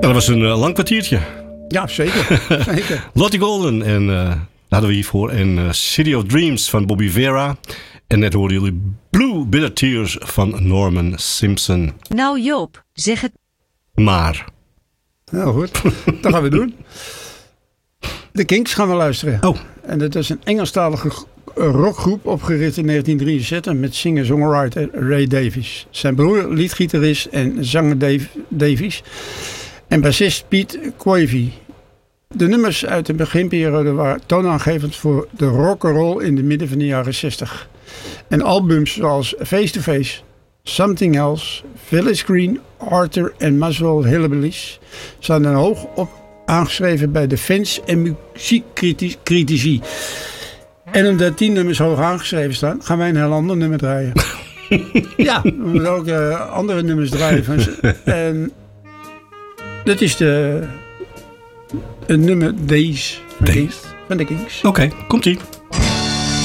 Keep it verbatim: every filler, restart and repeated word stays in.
dat was een uh, lang kwartiertje. Ja, zeker. zeker. Lottie Golden en uh, hadden we hiervoor. En uh, City of Dreams van Bobby Vera. En net hoorden jullie Blue Bitter Tears van Norman Simpson. Nou Joop, zeg het maar. Nou goed, dat gaan we doen. De Kinks gaan we luisteren. Oh. En dat is een Engelstalige rockgroep opgericht in negentien drieënzestig met singer-songwriter Ray Davies. Zijn broer, liedgitarist en zanger Dave Davies. En bassist Pete Quavey. De nummers uit de beginperiode waren toonaangevend voor de rock'n'roll in de midden van de jaren zestig. En albums zoals Face to Face, Something Else, Village Green, Arthur en Muswell Hillbillies staan er hoog op aangeschreven bij de fans en muziekcritici. En omdat die nummers hoog aangeschreven staan, gaan wij een heel ander nummer draaien. Ja, we moeten ook uh, andere nummers draaien. Van ze. En dat is de, het nummer Days van, Days. Kings, van de Kinks. Oké, okay, komt-ie.